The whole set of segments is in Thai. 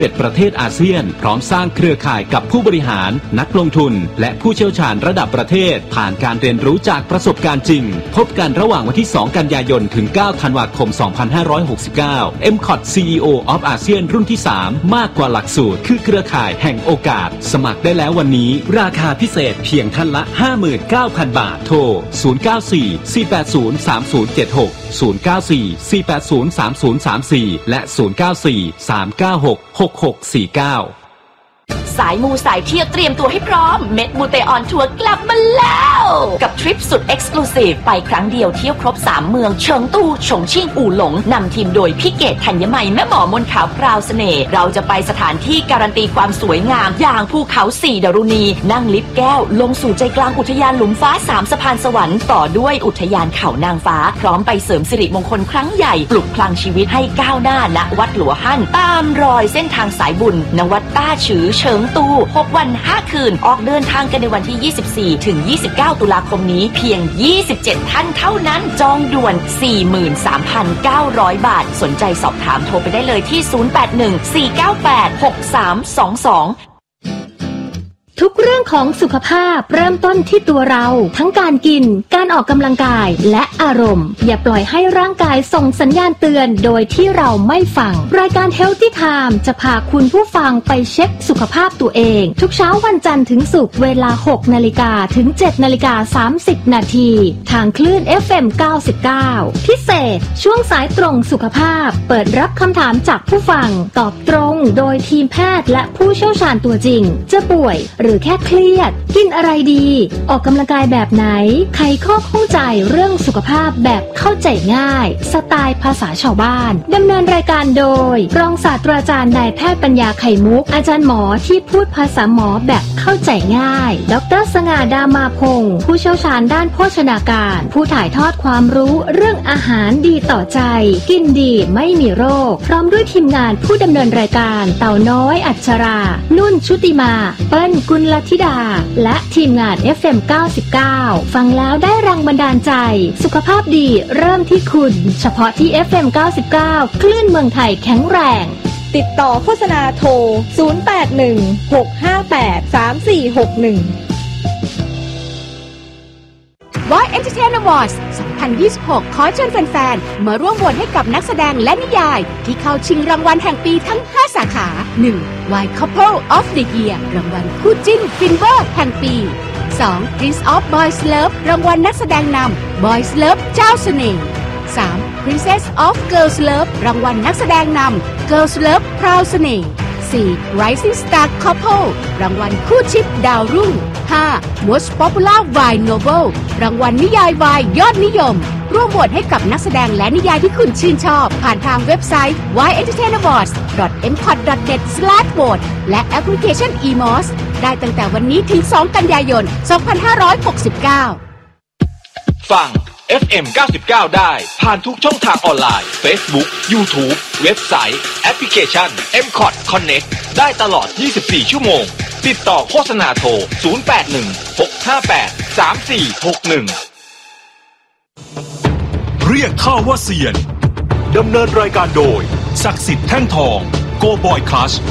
11 ประเทศอาเซียนพร้อมสร้างเครือข่ายกับผู้บริหารนักลงทุนและผู้เชี่ยวชาญระดับประเทศผ่านการเรียนรู้จากประสบการณ์จริงพบกันระหว่างวันที่ 2 กันยายนถึง 9 ธันวาคม 2569 MCOT CEO of ASEAN รุ่นที่ 3 มากกว่าหลักสูตรคือเครือข่ายแห่งโอกาสสมัครได้แล้ววันนี้ราคาพิเศษเพียงท่านละ 59,000 บาทโทร 094-480-3076 094-480-3034 และ 094-396-6649 สายมูสายเที่ยวเตรียมตัวให้พร้อมเม็ดมูเตออนทัวร์กลับมาแล้วกับทริปสุดเอ็กซ์คลูซีฟไปครั้งเดียวเที่ยวครบ3เมืองเฉิงตูฉงชิ่งอู่หลงนำทีมโดยพี่เกศธัญมัยแม่หมอมนขาวพราวเสน่ห์เราจะไปสถานที่การันตีความสวยงามอย่างภูเขา4ดารุณีนั่งลิฟต์แก้วลงสู่ใจกลางอุทยานหลุมฟ้า3สะพานสวรรค์ต่อด้วยอุทยานเขานางฟ้าพร้อมไปเสริมสิริมงคลครั้งใหญ่ปลุกพลังชีวิตให้ก้าวหน้าณวัดหลัวฮั่นตามรอยเส้นทางสายบุญณวัดต้าฉือเฉิงตู6 วัน 5 คืนออกเดินทางกันในวันที่ 24 ถึง 29 ตุลาคมนี้เพียง 27 ท่านเท่านั้นจองด่วน 43,900 บาทสนใจสอบถามโทรไปได้เลยที่ 081-498-6322 ทุกเรื่องของสุขภาพเริ่มต้นที่ตัวเราทั้งการกินการออกกำลังกายและอารมณ์อย่าปล่อยให้ร่างกายส่งสัญญาณเตือนโดยที่เราไม่ฟังรายการ Healthy Time จะพาคุณผู้ฟังไปเช็คสุขภาพตัวเองทุกเช้าวันจันทร์ถึงศุกร์เวลา 6 นาฬิกาถึง 7 นาฬิกา 30 นาทีทางคลื่น FM 99 พิเศษช่วงสายตรงสุขภาพเปิดรับคำถามจากผู้ฟังตอบตรงโดยทีมแพทย์และผู้เชี่ยวชาญตัวจริงจะป่วยหรือแค่เครียดกินอะไรดีออกกำลังกายแบบไหนไขข้อข้องใจเรื่องสุขภาพแบบเข้าใจง่ายสไตล์ภาษาชาวบ้านดำเนินรายการโดยรองศาสตราจารย์นายแพทย์ปัญญาไข่มุกอาจารย์หมอที่พูดภาษาหมอแบบเข้าใจง่ายดร.สง่าดามาพงศ์ผู้เชี่ยวชาญด้านโภชนาการผู้ถ่ายทอดความรู้เรื่องอาหารดีต่อใจกินดีไม่มีโรคพร้อมด้วยทีมงานผู้ดำเนินรายการเต่าน้อยอัชรานุ่นชุติมาเปิ้ลกุลธิดาและทีมงาน FM 99ฟังแล้วได้แรงบันดาลใจสุขภาพดีเริ่มที่คุณเฉพาะที่ FM 99คลื่นเมืองไทยแข็งแรงติดต่อโฆษณาโทร 081-658-3461 Voice Entertainment Awards 2026 ขอเชิญแฟนๆมาร่วมโหวตให้กับนักแสดงและนิยายที่เข้าชิงรางวัลแห่งปีทั้ง 5 สาขา 1. Y Couple of the Year รางวัลคู่จิ้นฟินเวอร์แห่งปี 2. Prince of Boys Love รางวัลนักแสดงนำ Boys Love เจ้าเสน่ห์ 3. Princess of Girls Love รางวัลนักแสดงนำ Girls Love พราวเสน่ห์ 4. Rising Star Couple รางวัลคู่ชิปดาวรุ่ง 5. Most Popular Wine Novel รางวัลนิยายวายยอดนิยมร่วมโหวตให้กับนักแสดงและนิยายที่คุณชื่นชอบผ่านทางเว็บไซต์ yentertainawards.mcot.net/vote และแอปพลิเคชัน eMOS ได้ตั้งแต่วันนี้ถึง 2 กันยายน 2569 ฟัง FM 99 ได้ผ่านทุกช่องทางออนไลน์ Facebook YouTube เว็บไซต์แอปพลิเคชัน MCOT Connect ได้ตลอด 24 ชั่วโมงติดต่อโฆษณาโทร 081-658-3461 เรียกข้าว่าเซียนดำเนินรายการโดยศักดิ์สิทธิ์แท่งทองโกบอยคลัช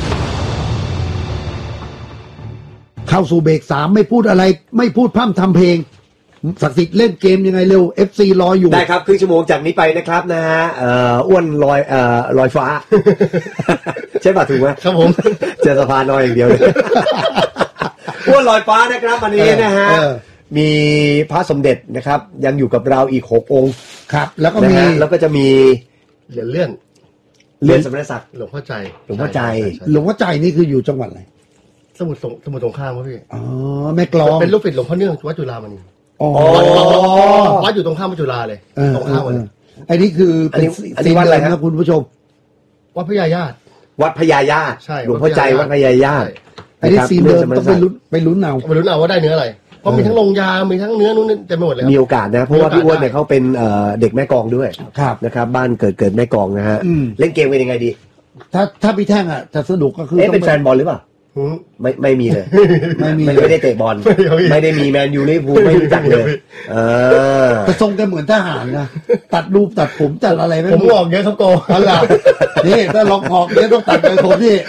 เข้าสู่เบรก3ไม่พูดอะไรไม่พูดพร่ำทำเพลงศักดิ์สิทธิ์เล่นเกมยังไงเร็ว FC รออยู่ได้ครับครึ่งชั่วโมงจากนี้ไปนะครับนะฮะอ้วนลอยฟ้า ใช่ป่ะถูกไหมครับผมเจอสะพานลอยอย่างเดียวเลย อ้วนลอยฟ้านะครับวันนี้นะฮะมีพระสมเด็จนะครับยังอยู่กับเราอีก6องค์ครับแล้วก็จะมีเหรียญเลื่อนสมณศักดิ์หลวงพ่อใจหลวงพ่อใจนี่คืออยู่จังหวัดอะไรสมุทรสงครามครับพี่อ๋อแม่กลองเป็นลูกศิษย์หลวงพ่อเนื่องวัดจุฬามณีวัดอยู่ตรงข้ามวัดจุฬาเลยตรงข้ามเลยอันนี้คืออันนี้วัดอะไรครับคุณผู้ชมวัดพญายาตวัดพญายาตหลวงพ่อใจวัดพญายาตอันนี้ซีนเดิมต้องไปลุ้นเอาว่าได้เนื้ออะไรเพราะมีทั้งลงยามีทั้งเนื้อนู้นเต็มไปหมดเลยมีโอกาสนะเพราะว่าพี่อ้วนเนี่ยเขาเป็นเด็กแม่กลองด้วยนะครับบ้านเกิดแม่กลองนะฮะเล่นเกมเป็นยังไงดีถ้าพี่แท่งอ่ะจะสนุกก็คือเป็นแฟนบอลหรือเปล่าไม่มีเลย ไม่ได้เตะบอล ไม่ได้มีแมนยูลิเวอร์พูลไม่รู้จักเลยแต่ทรงแกเหมือนทหารนะตัดรูปตัดผมตัดอะไรไม่ผมออกเยอะครับโกนี่ถ้าลองออกเยอะต้องตัดไปผมนี่